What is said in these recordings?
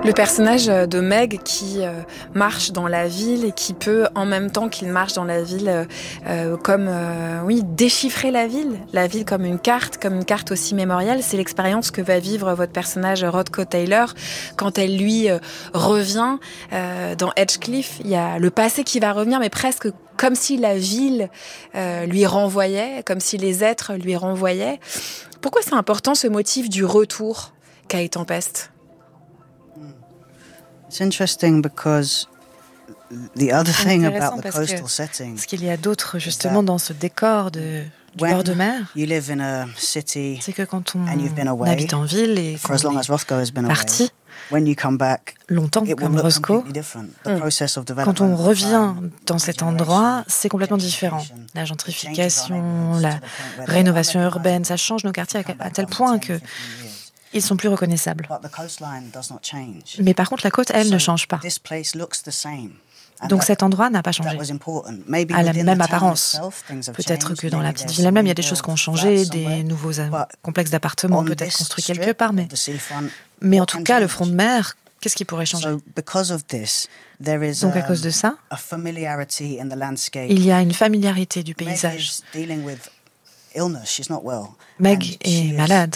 Le personnage de Meg qui marche dans la ville et qui peut, en même temps qu'il marche dans la ville, déchiffrer la ville comme une carte aussi mémorielle. C'est l'expérience que va vivre votre personnage Roscoe Taylor quand elle lui revient dans Edgecliff. Il y a le passé qui va revenir, mais presque comme si la ville lui renvoyait, comme si les êtres lui renvoyaient. Pourquoi c'est important ce motif du retour qu'a Tempest? It's interesting because the other thing about the coastal setting. Ce qu'il y a d'autre justement dans ce décor du bord de mer, c'est que quand on habite en ville et qu'on est parti longtemps comme Roscoe, quand on revient dans cet endroit, c'est complètement différent. La gentrification, la rénovation urbaine, ça change nos quartiers à tel point que ils sont plus reconnaissables. Mais par contre, la côte, elle, ne change pas. Donc cet endroit n'a pas changé, à la même apparence. Peut-être que dans la petite ville elle-même, il y a des choses qui ont changé, des nouveaux complexes d'appartements peut-être construits quelque part, mais en tout cas, le front de mer, qu'est-ce qui pourrait changer? Donc à cause de ça, il y a une familiarité du paysage. Meg est malade.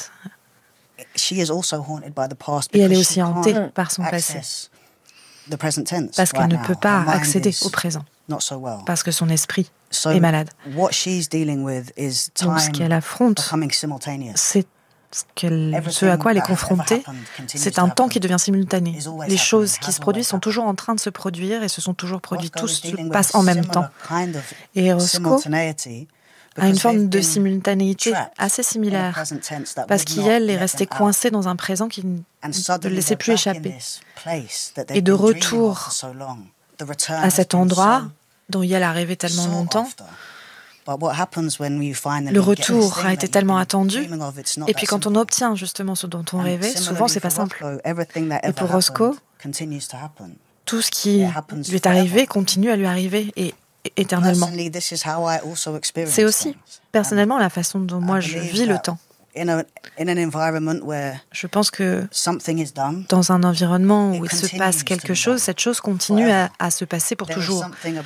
Et elle est aussi hantée par son passé, parce qu'elle ne peut pas accéder au présent, parce que son esprit est malade. Donc ce qu'elle affronte, c'est ce à quoi elle est confrontée, c'est un temps qui devient simultané. Les choses qui se produisent sont toujours en train de se produire et se sont toujours produites, tout se passe en même temps. Et Roscoe a une forme de simultanéité assez similaire, parce qu'elle est restée coincée dans un présent qui ne le laissait plus échapper. Et de retour à cet endroit dont elle a rêvé tellement longtemps, le retour a été tellement attendu, et puis quand on obtient justement ce dont on rêvait, souvent c'est pas simple. Et pour Roscoe, tout ce qui lui est arrivé continue à lui arriver, et éternellement. C'est aussi, personnellement, la façon dont moi je vis le temps. Je pense que dans un environnement où il se passe quelque chose, cette chose continue à se passer pour toujours.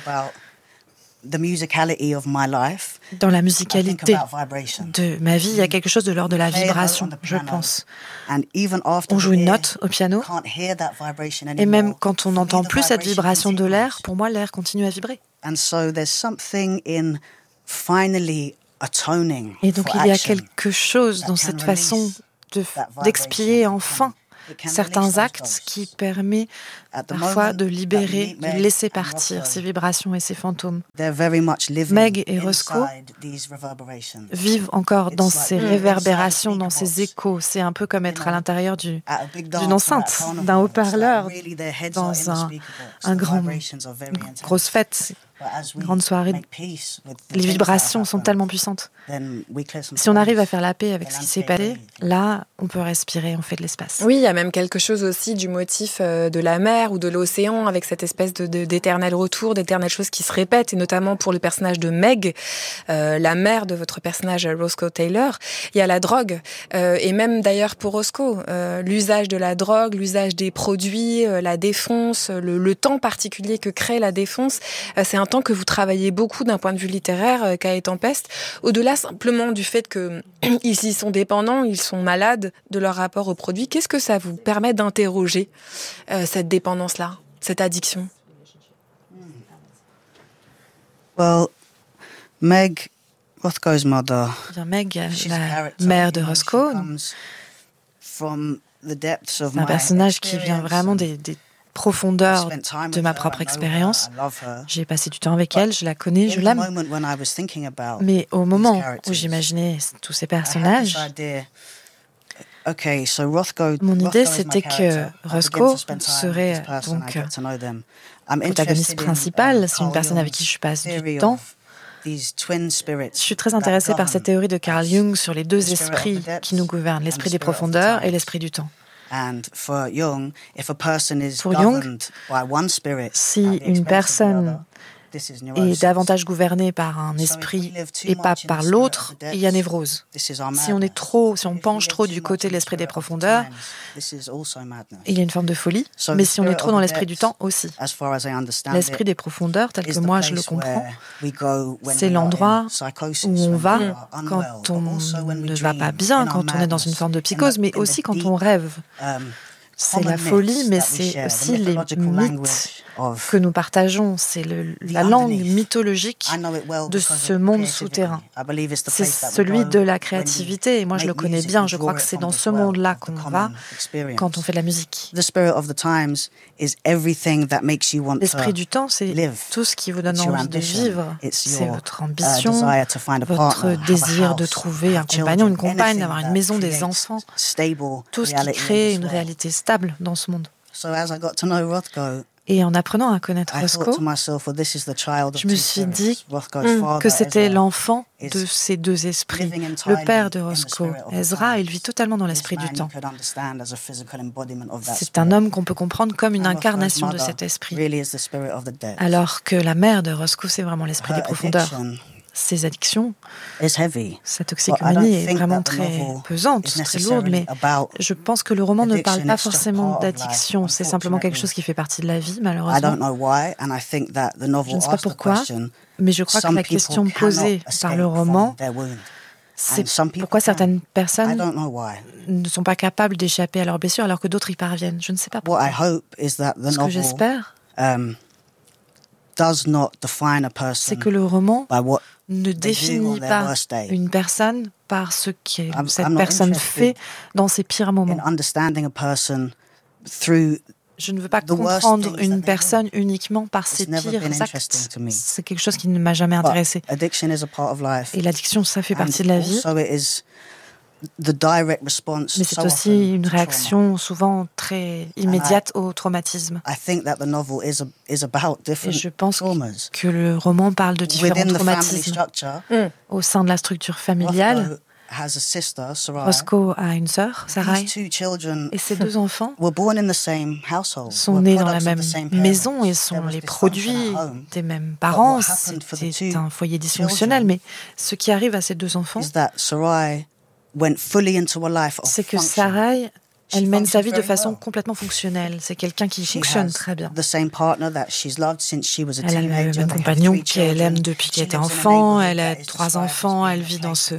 Dans la musicalité de ma vie, il y a quelque chose de l'ordre de la vibration, je pense. On joue une note au piano, et même quand on n'entend plus cette vibration de l'air, pour moi, l'air continue à vibrer. Et donc, il y a quelque chose dans cette façon d'expier enfin certains actes qui permet parfois de libérer, de laisser partir ces vibrations et ces fantômes. Meg et Roscoe vivent encore dans ces réverbérations, dans ces échos. C'est un peu comme être à l'intérieur d'une enceinte, d'un haut-parleur, dans une grosse fête, une grande soirée. Les vibrations sont tellement puissantes. Si on arrive à faire la paix avec ce qui s'est passé, là, on peut respirer, on fait de l'espace. Oui, il y a même quelque chose aussi du motif de la mer ou de l'océan, avec cette espèce d'éternel retour, d'éternelles choses qui se répètent, et notamment pour le personnage de Meg, la mère de votre personnage Roscoe Taylor. Il y a la drogue, et même d'ailleurs pour Roscoe, l'usage de la drogue, l'usage des produits, la défonce, le temps particulier que crée la défonce, c'est un temps que vous travaillez beaucoup d'un point de vue littéraire, qu'a Tempest, au-delà simplement du fait qu'ils y sont dépendants, ils sont malades de leur rapport aux produits. Qu'est-ce que ça vous permet d'interroger cette dépendance-là, cette addiction? Meg, Roscoe's mother, Meg, la mère de Roscoe, c'est un personnage qui vient vraiment des profondeur de ma propre expérience. J'ai passé du temps avec elle, je la connais, je l'aime. Mais au moment où j'imaginais tous ces personnages, mon idée c'était que Roscoe serait donc protagoniste principal, c'est une personne avec qui je passe du temps. Je suis très intéressée par cette théorie de Carl Jung sur les deux esprits qui nous gouvernent, l'esprit des profondeurs et l'esprit du temps. Pour Jung, si une personne est davantage gouverné par un esprit et pas par l'autre, il y a névrose. Si on penche trop du côté de l'esprit des profondeurs, il y a une forme de folie, mais si on est trop dans l'esprit du temps aussi. L'esprit des profondeurs, tel que moi je le comprends, c'est l'endroit où on va quand on ne va pas bien, quand on est dans une forme de psychose, mais aussi quand on rêve. C'est la folie, mais c'est aussi les mythes que nous partageons. C'est la langue mythologique de ce monde souterrain. C'est celui de la créativité, et moi je le connais bien. Je crois que c'est dans ce monde-là qu'on va quand on fait de la musique. L'esprit du temps, c'est tout ce qui vous donne envie de vivre. C'est votre ambition, votre désir de trouver un compagnon, une compagne, d'avoir une maison, des enfants. Tout ce qui crée une réalité stable dans ce monde. Et en apprenant à connaître Roscoe, je me suis dit que c'était l'enfant de ces deux esprits. Le père de Roscoe, Ezra, il vit totalement dans l'esprit du temps. C'est un homme qu'on peut comprendre comme une incarnation de cet esprit. Alors que la mère de Roscoe, c'est vraiment l'esprit des profondeurs. Ses addictions, sa toxicomanie est vraiment très pesante, très lourde, mais je pense que le roman ne parle pas forcément d'addiction, c'est simplement quelque chose qui fait partie de la vie, malheureusement. Je ne sais pas pourquoi, mais je crois que la question posée par le roman, c'est pourquoi certaines personnes ne sont pas capables d'échapper à leurs blessures alors que d'autres y parviennent. Je ne sais pas pourquoi. Ce que j'espère, c'est que le roman ne définit pas une personne par ce que cette personne fait dans ses pires moments. Je ne veux pas comprendre une personne uniquement par ses pires actes. C'est quelque chose qui ne m'a jamais intéressé. Et l'addiction, ça fait partie de la vie. Mais c'est aussi une réaction souvent très immédiate au traumatisme. Et je pense que le roman parle de différents traumatismes. Au sein de la structure familiale, Roscoe a une sœur, Sarai, et ses deux enfants sont nés dans la même maison et sont les produits des mêmes parents. C'est un foyer dysfonctionnel, mais ce qui arrive à ces deux enfants, c'est que Sarai, elle mène sa vie de façon complètement fonctionnelle. C'est quelqu'un qui fonctionne très bien. Elle a le même compagnon qu'elle aime depuis qu'elle était enfant. Elle a 3 enfants. Elle vit dans ce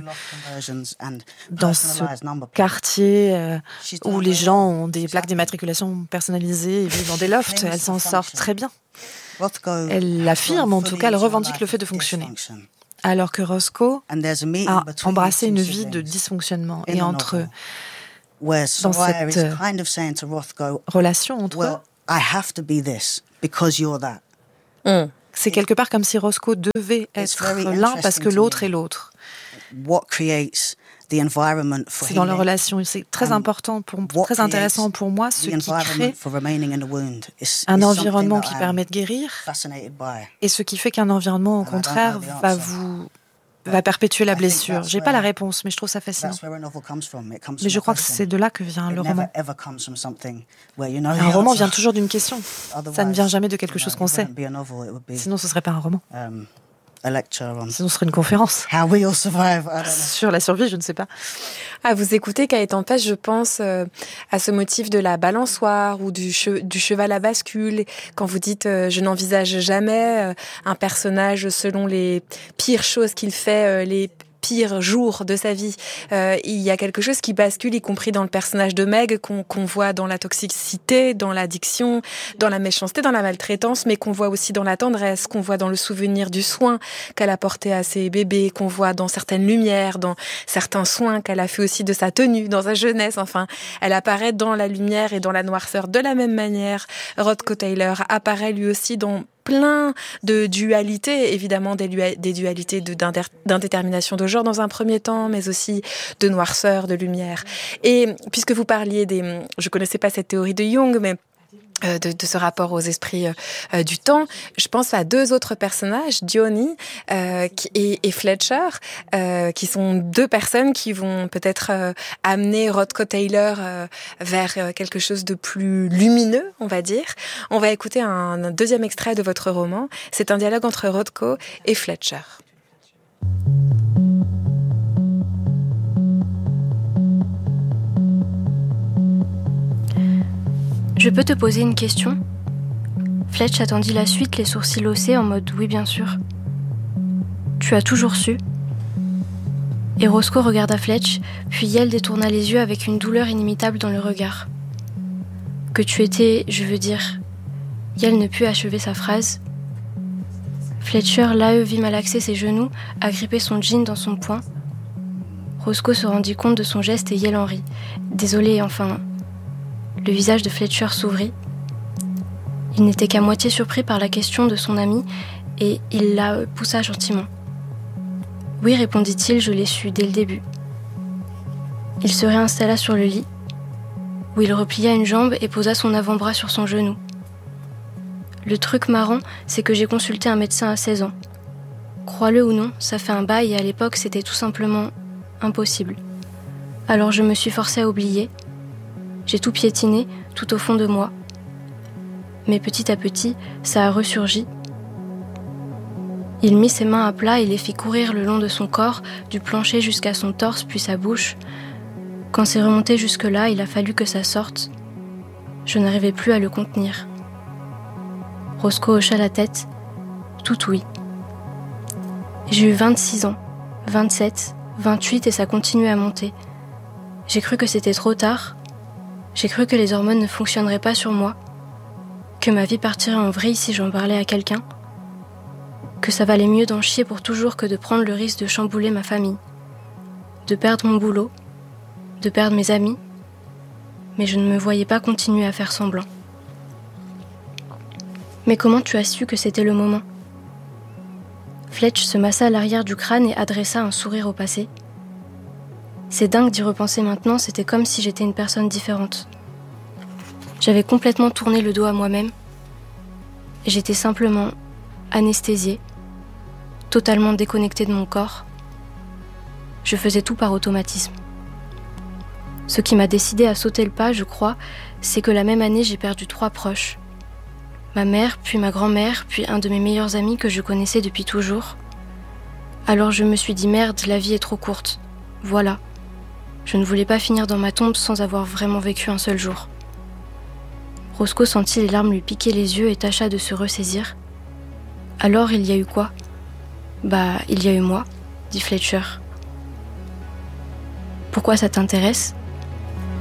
quartier où les gens ont des plaques d'immatriculation personnalisées et vivent dans des lofts. Elle s'en sort très bien. Elle l'affirme, en tout cas, elle revendique le fait de fonctionner. Alors que Roscoe a embrassé une vie de dysfonctionnement. Et dans cette relation entre eux, c'est quelque part comme si Roscoe devait être l'un parce que l'autre est l'autre. C'est dans leur relation, c'est très important, très intéressant pour moi, ce qui crée un environnement qui permet de guérir et ce qui fait qu'un environnement, au contraire, va perpétuer la blessure. J'ai pas la réponse, mais je trouve ça fascinant. Mais je crois que c'est de là que vient le roman. Un roman vient toujours d'une question. Ça ne vient jamais de quelque chose qu'on sait. Sinon, ce serait pas un roman. Sinon, ce serait une conférence sur la survie, je ne sais pas. À vous écouter, Gaëtan Pech, je pense à ce motif de la balançoire ou du cheval à bascule. Quand vous dites « je n'envisage jamais un personnage selon les pires choses qu'il fait, les pire jour de sa vie. Il y a quelque chose qui bascule, y compris dans le personnage de Meg, qu'on voit dans la toxicité, dans l'addiction, dans la méchanceté, dans la maltraitance, mais qu'on voit aussi dans la tendresse, qu'on voit dans le souvenir du soin qu'elle a porté à ses bébés, qu'on voit dans certaines lumières, dans certains soins qu'elle a fait aussi de sa tenue, dans sa jeunesse. Enfin, elle apparaît dans la lumière et dans la noirceur de la même manière. Roscoe Taylor apparaît lui aussi dans plein de dualités, évidemment des dualités d'indétermination de genre dans un premier temps, mais aussi de noirceur, de lumière. Et puisque vous parliez je connaissais pas cette théorie de Jung, mais de ce rapport aux esprits du temps. Je pense à 2 autres personnages, Diony et Fletcher, qui sont 2 personnes qui vont peut-être amener Rothko Taylor vers quelque chose de plus lumineux, on va dire. On va écouter un 2e extrait de votre roman. C'est un dialogue entre Rothko et Fletcher. Je peux te poser une question ? Fletch attendit la suite, les sourcils haussés, en mode « oui, bien sûr ». « Tu as toujours su ?» Et Roscoe regarda Fletch, puis Yel détourna les yeux avec une douleur inimitable dans le regard. « Que tu étais, je veux dire... » Yel ne put achever sa phrase. Fletcher, vit malaxer ses genoux, agripper son jean dans son poing. Roscoe se rendit compte de son geste et Yel en rit. Désolé, enfin... Le visage de Fletcher s'ouvrit. Il n'était qu'à moitié surpris par la question de son ami et il la poussa gentiment. « Oui, répondit-il, je l'ai su dès le début. » Il se réinstalla sur le lit, où il replia une jambe et posa son avant-bras sur son genou. Le truc marrant, c'est que j'ai consulté un médecin à 16 ans. Crois-le ou non, ça fait un bail et à l'époque, c'était tout simplement impossible. Alors je me suis forcée à oublier. J'ai tout piétiné, tout au fond de moi. Mais petit à petit, ça a ressurgi. Il mit ses mains à plat et les fit courir le long de son corps, du plancher jusqu'à son torse puis sa bouche. Quand c'est remonté jusque-là, il a fallu que ça sorte. Je n'arrivais plus à le contenir. Roscoe hocha la tête. Tout oui. J'ai eu 26 ans, 27, 28 et ça continuait à monter. J'ai cru que c'était trop tard. J'ai cru que les hormones ne fonctionneraient pas sur moi, que ma vie partirait en vrille si j'en parlais à quelqu'un, que ça valait mieux d'en chier pour toujours que de prendre le risque de chambouler ma famille, de perdre mon boulot, de perdre mes amis, mais je ne me voyais pas continuer à faire semblant. Mais comment tu as su que c'était le moment ? Fletch se massa à l'arrière du crâne et adressa un sourire au passé. C'est dingue d'y repenser maintenant, c'était comme si j'étais une personne différente. J'avais complètement tourné le dos à moi-même. Et j'étais simplement anesthésiée, totalement déconnectée de mon corps. Je faisais tout par automatisme. Ce qui m'a décidé à sauter le pas, je crois, c'est que la même année, j'ai perdu 3 proches. Ma mère, puis ma grand-mère, puis un de mes meilleurs amis que je connaissais depuis toujours. Alors je me suis dit merde, la vie est trop courte. Voilà. Je ne voulais pas finir dans ma tombe sans avoir vraiment vécu un seul jour. Roscoe sentit les larmes lui piquer les yeux et tâcha de se ressaisir. Alors il y a eu quoi ? Il y a eu moi, dit Fletcher. Pourquoi ça t'intéresse ?